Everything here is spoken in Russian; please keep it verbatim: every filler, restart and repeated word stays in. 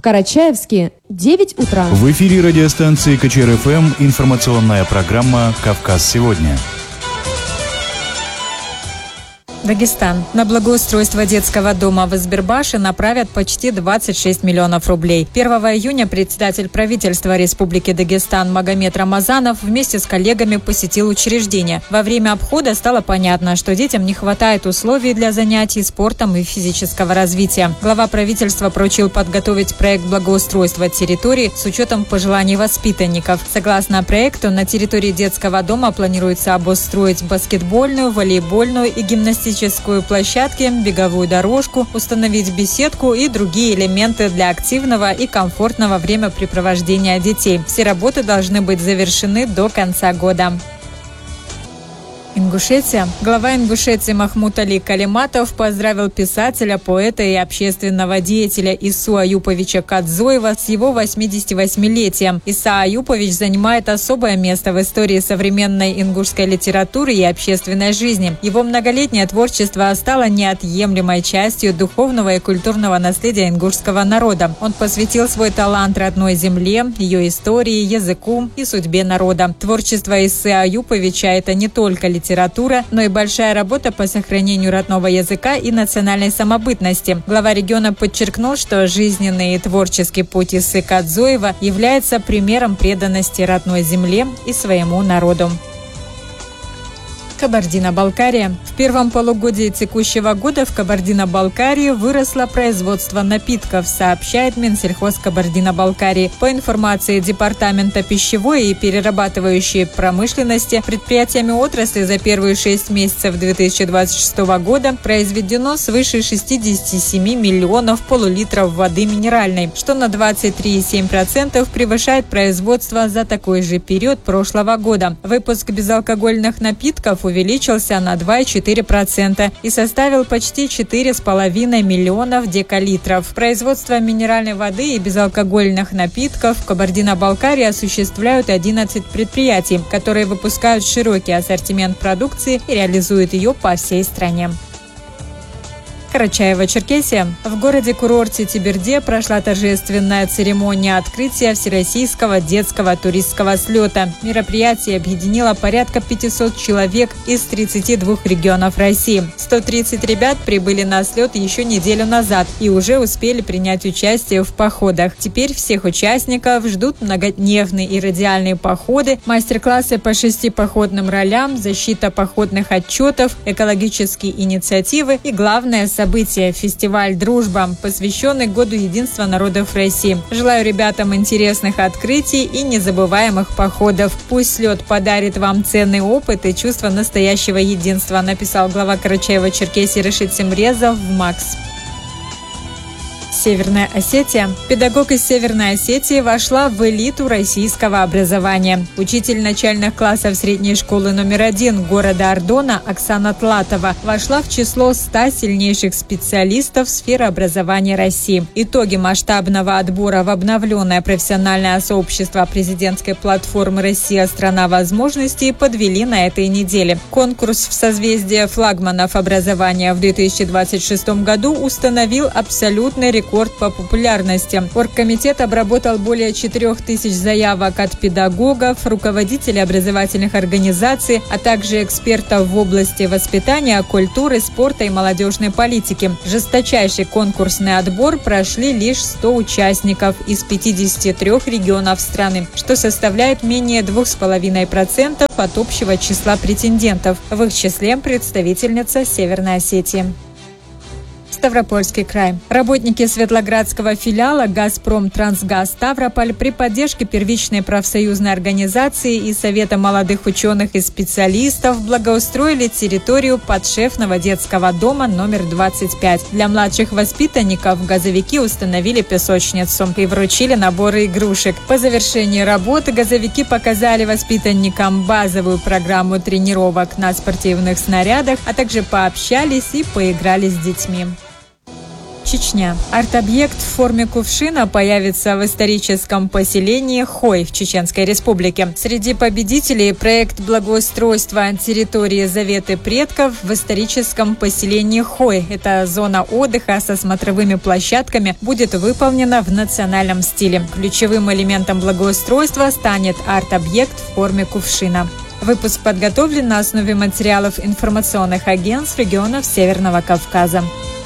В Карачаевске девять утра. В эфире радиостанции КЧР-ФМ информационная программа «Кавказ сегодня». Дагестан. На благоустройство детского дома в Избербаше направят почти двадцать шесть миллионов рублей. первого июня председатель правительства Республики Дагестан Магомед Рамазанов вместе с коллегами посетил учреждение. Во время обхода стало понятно, что детям не хватает условий для занятий спортом и физического развития. Глава правительства поручил подготовить проект благоустройства территории с учетом пожеланий воспитанников. Согласно проекту, на территории детского дома планируется обустроить баскетбольную, волейбольную и гимнастическую площадки, беговую дорожку, установить беседку и другие элементы для активного и комфортного времяпрепровождения детей. Все работы должны быть завершены до конца года. Ингушетия. Глава Ингушетии Махмуд Али Калиматов поздравил писателя, поэта и общественного деятеля Ису Аюповича Кадзоева с его восьмидесятивосьмилетием. Иса Аюпович занимает особое место в истории современной ингушской литературы и общественной жизни. Его многолетнее творчество стало неотъемлемой частью духовного и культурного наследия ингушского народа. Он посвятил свой талант родной земле, ее истории, языку и судьбе народа. Творчество Исы Аюповича – это не только литература, литература, но и большая работа по сохранению родного языка и национальной самобытности. Глава региона подчеркнул, что жизненный и творческий путь Исы Кадзоева является примером преданности родной земле и своему народу. Кабардино-Балкария. В первом полугодии текущего года в Кабардино-Балкарии выросло производство напитков, сообщает Минсельхоз Кабардино-Балкарии. По информации Департамента пищевой и перерабатывающей промышленности, предприятиями отрасли за первые шесть месяцев две тысячи двадцать шестого года произведено свыше шестидесяти семи миллионов полулитров воды минеральной, что на двадцать три целых семь десятых процента превышает производство за такой же период прошлого года. Выпуск безалкогольных напитков увеличился на два целых четыре десятых процента и составил почти четыре с половиной миллионов декалитров. Производство минеральной воды и безалкогольных напитков в Кабардино-Балкарии осуществляют одиннадцать предприятий, которые выпускают широкий ассортимент продукции и реализуют ее по всей стране. Карачаево-Черкесия. В городе-курорте Теберде прошла торжественная церемония открытия Всероссийского детского туристского слета. Мероприятие объединило порядка пятисот человек из тридцати двух регионов России. сто тридцать ребят прибыли на слет еще неделю назад и уже успели принять участие в походах. Теперь всех участников ждут многодневные и радиальные походы, мастер-классы по шести походным ролям, защита походных отчетов, экологические инициативы и, главное, событие – фестиваль «Дружба», посвященный Году единства народов России. Желаю ребятам интересных открытий и незабываемых походов. Пусть слет подарит вам ценный опыт и чувство настоящего единства, написал глава Карачаево-Черкесии Рашид Семрезов в МАКС. Северная Осетия. Педагог из Северной Осетии вошла в элиту российского образования. Учитель начальных классов средней школы номер один города Ордона Оксана Тлатова вошла в число ста сильнейших специалистов сферы образования России. Итоги масштабного отбора в обновленное профессиональное сообщество президентской платформы «Россия – страна возможностей» подвели на этой неделе. Конкурс в созвездии флагманов образования в две тысячи двадцать шестом году установил абсолютный рекорд по популярности. Оргкомитет обработал более четырех тысяч заявок от педагогов, руководителей образовательных организаций, а также экспертов в области воспитания, культуры, спорта и молодежной политики. Жесточайший конкурсный отбор прошли лишь сто участников из пятидесяти трёх регионов страны, что составляет менее двух с половиной процентов от общего числа претендентов. В их числе представительница Северной Осетии. Ставропольский край. Работники Светлоградского филиала «Газпром Трансгаз Ставрополь» при поддержке первичной профсоюзной организации и Совета молодых ученых и специалистов благоустроили территорию подшефного детского дома номер двадцать пять. Для младших воспитанников газовики установили песочницу и вручили наборы игрушек. По завершении работы газовики показали воспитанникам базовую программу тренировок на спортивных снарядах, а также пообщались и поиграли с детьми. Чечня. Арт-объект в форме кувшина появится в историческом поселении Хой в Чеченской Республике. Среди победителей проект благоустройства территории Заветы предков в историческом поселении Хой. Это зона отдыха со смотровыми площадками будет выполнена в национальном стиле. Ключевым элементом благоустройства станет арт-объект в форме кувшина. Выпуск подготовлен на основе материалов информационных агентств регионов Северного Кавказа.